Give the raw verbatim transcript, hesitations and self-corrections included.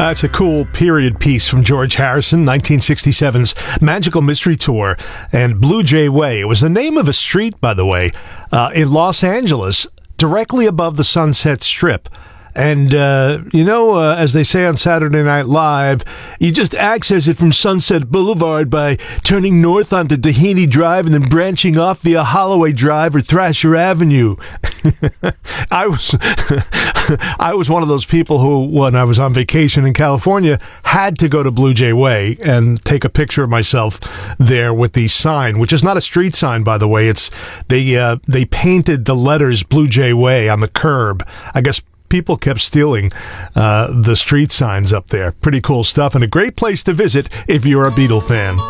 That's a cool period piece from George Harrison, nineteen sixty-seven's Magical Mystery Tour, and Blue Jay Way. It was the name of a street, by the way, uh, in Los Angeles, directly above the Sunset Strip. And, uh, you know, uh, as they say on Saturday Night Live, you just access it from Sunset Boulevard by turning north onto Doheny Drive and then branching off via Holloway Drive or Thrasher Avenue. I was I was one of those people who, when I was on vacation in California, had to go to Blue Jay Way and take a picture of myself there with the sign, which is not a street sign, by the way. It's they uh, they painted the letters Blue Jay Way on the curb. I guess people kept stealing uh, the street signs up there. Pretty cool stuff, and a great place to visit if you're a Beatle fan.